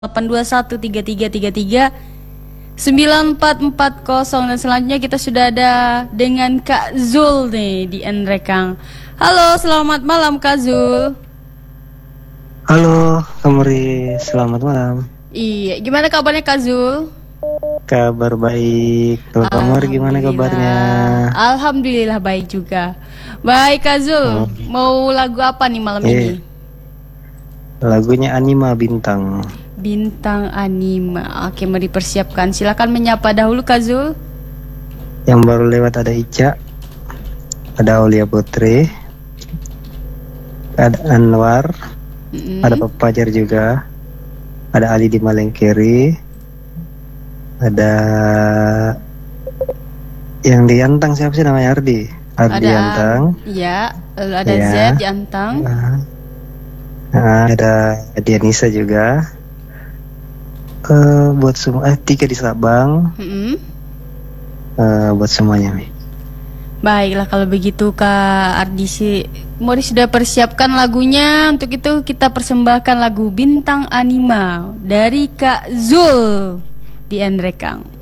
82133339440 dan selanjutnya kita sudah ada dengan Kak Zul nih di Nrekang. Halo, selamat malam Kak Zul. Halo, Kamri, selamat malam. Iya, gimana kabarnya Kak Zul? Kabar baik. Kalau Kamri gimana kabarnya? Alhamdulillah baik juga. Baik Kak Zul, mau lagu apa nih malam ini? Lagunya Anima Bintang. Bintang Anima. Oke, mau dipersiapkan. Silakan menyapa dahulu Kak Zul. Yang baru lewat ada Ica, ada Aulia Putri, ada Anwar, ada Pak Fajar juga, ada Ali di Malengkeri, ada yang di Antang, siapa sih namanya? Ardi Ada Antang. Iya, ada Ya. Z di Antang. Ada Dianisa juga. Buat semua Tika di Sabang. Buat semuanya nih. Baiklah kalau begitu Kak Ardisi, Mori sudah persiapkan lagunya. Untuk itu kita persembahkan lagu Bintang Anima dari Kak Zul di Nrekang.